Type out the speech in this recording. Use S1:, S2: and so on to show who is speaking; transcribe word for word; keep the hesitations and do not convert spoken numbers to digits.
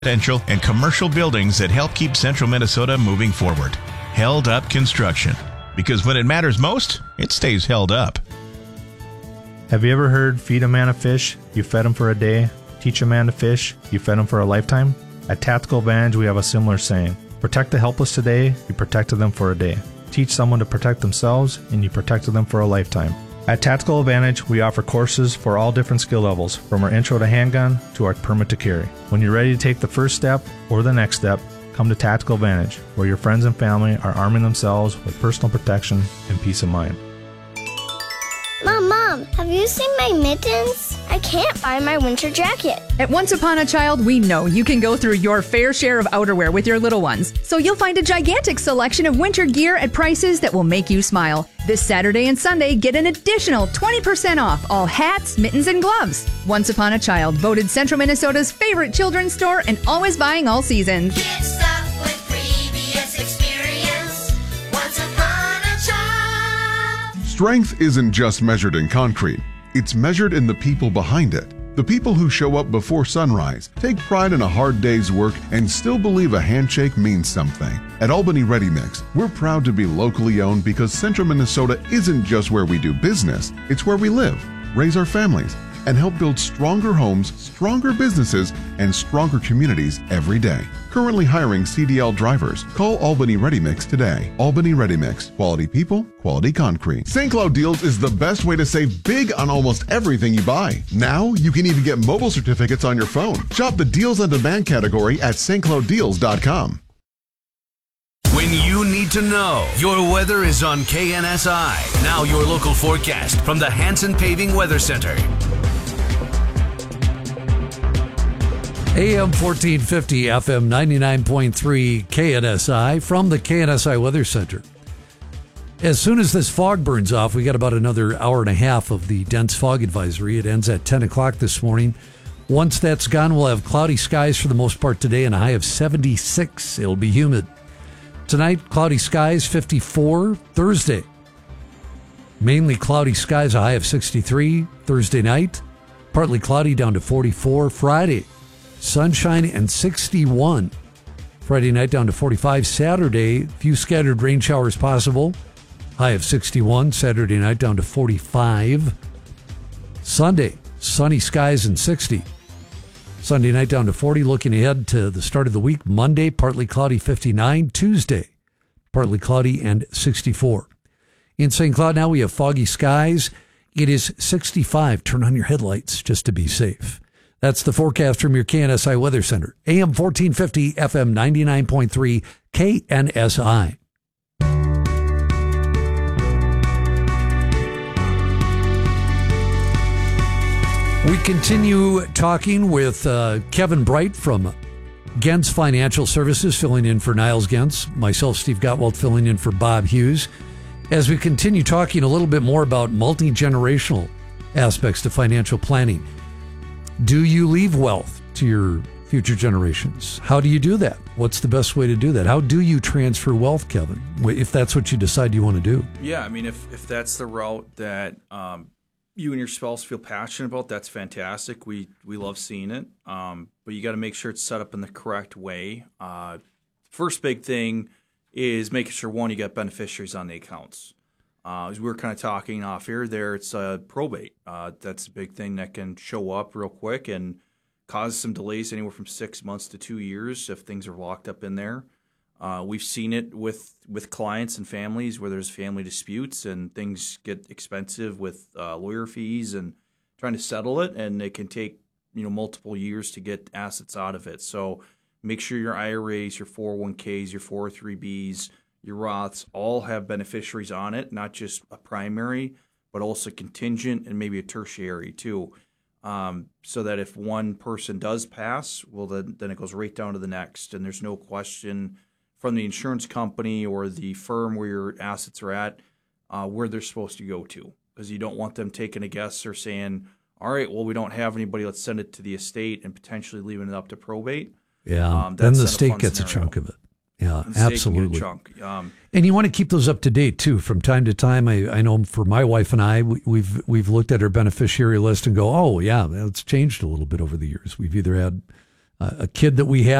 S1: residential and commercial buildings that help keep Central Minnesota moving forward. Held Up Construction. Because when it matters most, it stays held up.
S2: Have you ever heard, feed a man a fish, you fed him for a day? Teach a man to fish, you fed him for a lifetime? At Tactical Advantage, we have a similar saying. Protect the helpless today, you protected them for a day. Teach someone to protect themselves, and you protected them for a lifetime. At Tactical Advantage, we offer courses for all different skill levels, from our intro to handgun to our permit to carry. When you're ready to take the first step or the next step, come to Tactical Advantage, where your friends and family are arming themselves with personal protection and peace of mind.
S3: Mom, Mom, have you seen my mittens? I can't find my winter jacket.
S4: At Once Upon a Child, we know you can go through your fair share of outerwear with your little ones. So you'll find a gigantic selection of winter gear at prices that will make you smile. This Saturday and Sunday, get an additional twenty percent off all hats, mittens, and gloves. Once Upon a Child, voted Central Minnesota's favorite children's store and always buying all seasons.
S5: Get stuff with previous experience. Once Upon a Child.
S6: Strength isn't just measured in concrete. It's measured in the people behind it. The people who show up before sunrise, take pride in a hard day's work, and still believe a handshake means something. At Albany Ready Mix, we're proud to be locally owned because Central Minnesota isn't just where we do business, it's where we live, raise our families, and help build stronger homes, stronger businesses, and stronger communities every day. Currently hiring C D L drivers. Call Albany Ready Mix today. Albany Ready Mix. Quality people, quality concrete. Saint Cloud Deals is the best way to save big on almost everything you buy. Now, you can even get mobile certificates on your phone. Shop the Deals on Demand category at S T Cloud Deals dot com.
S7: When you need to know, your weather is on K N S I. Now your local forecast from the Hanson Paving Weather Center.
S8: A M fourteen fifty, F M ninety-nine point three, K N S I from the K N S I Weather Center. As soon as this fog burns off, we got about another hour and a half of the dense fog advisory. It ends at ten o'clock this morning. Once that's gone, we'll have cloudy skies for the most part today and a high of seventy-six. It'll be humid. Tonight, cloudy skies, fifty-four. Thursday, mainly cloudy skies, a high of sixty-three. Thursday night, partly cloudy down to forty-four. Friday, sunshine and sixty-one. Friday night down to forty-five. Saturday, few scattered rain showers possible. High of sixty-one. Saturday night down to forty-five. Sunday, sunny skies and sixty. Sunday night down to forty. Looking ahead to the start of the week. Monday, partly cloudy, fifty-nine. Tuesday, partly cloudy and sixty-four. In Saint Cloud now we have foggy skies. It is sixty-five. Turn on your headlights just to be safe. That's the forecast from your K N S I Weather Center. A M fourteen fifty, F M ninety-nine point three, K N S I. We continue talking with uh, Kevin Bright from Gens Financial Services, filling in for Niles Gens. Myself, Steve Gottwald, filling in for Bob Hughes. As we continue talking a little bit more about multi-generational aspects to financial planning. Do you leave wealth to your future generations? How do you do that? What's the best way to do that? How do you transfer wealth, Kevin, if that's what you decide you want to do?
S9: Yeah, I mean, if, if that's the route that um, you and your spouse feel passionate about, that's fantastic. We we love seeing it. Um, but you got to make sure it's set up in the correct way. Uh, first big thing is making sure, one, you got beneficiaries on the accounts. Uh, as we were kind of talking off here there, it's uh, probate. Uh, that's a big thing that can show up real quick and cause some delays anywhere from six months to two years if things are locked up in there. Uh, we've seen it with, with clients and families where there's family disputes and things get expensive with uh, lawyer fees and trying to settle it, and it can take you know multiple years to get assets out of it. So make sure your I R As, your four oh one k's, your four oh three b's, your Roths all have beneficiaries on it, not just a primary, but also contingent and maybe a tertiary too. Um, so that if one person does pass, well, then, then it goes right down to the next. And there's no question from the insurance company or the firm where your assets are at uh, where they're supposed to go to. Because you don't want them taking a guess or saying, all right, well, we don't have anybody, let's send it to the estate and potentially leaving it up to probate.
S8: Yeah,
S9: um,
S8: then the state gets scenario. a chunk of it. Yeah, absolutely.
S9: Chunk. Um,
S8: and you want to keep those up to date too. From time to time, I, I know for my wife and I, we, we've we've looked at our beneficiary list and go, oh yeah, it's changed a little bit over the years. We've either had a kid that we had.